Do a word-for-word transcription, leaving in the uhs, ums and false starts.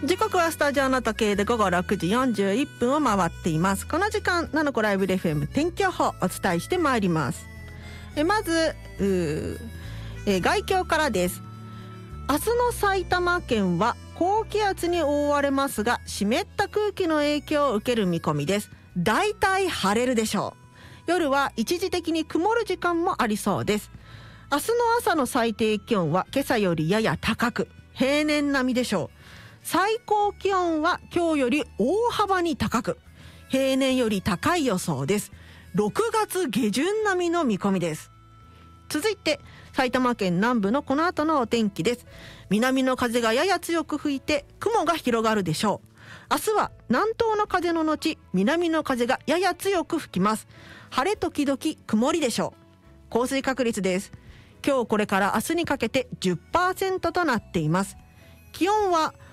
時刻はスタジオの時計で午後ろくじよんじゅういっぷんを回っています。この時間ナノコライブ エフエム 天気予報をお伝えしてまいります。えまずえ外況からです。明日の埼玉県は高気圧に覆われますが、湿った空気の影響を受ける見込みです。だいたい晴れるでしょう。夜は一時的に曇る時間もありそうです。明日の朝の最低気温は今朝よりやや高く、平年並みでしょう。最高気温は今日より大幅に高く、平年より高い予想です。ろくがつ下旬並みの見込みです。続いて埼玉県南部のこの後のお天気です。南の風がやや強く吹いて雲が広がるでしょう。明日は南東の風の後、南の風がやや強く吹きます。晴れ時々曇りでしょう。降水確率です。今日これから明日にかけて じゅっパーセント となっています。気温は